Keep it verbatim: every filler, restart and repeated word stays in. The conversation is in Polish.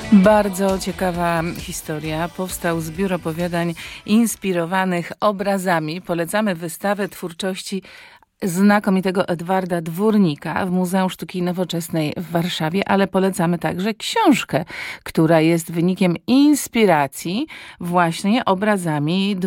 Bardzo ciekawa historia. Powstał zbiór opowiadań inspirowanych obrazami. Polecamy wystawę twórczości znakomitego Edwarda Dwórnika w Muzeum Sztuki Nowoczesnej w Warszawie, ale polecamy także książkę, która jest wynikiem inspiracji właśnie obrazami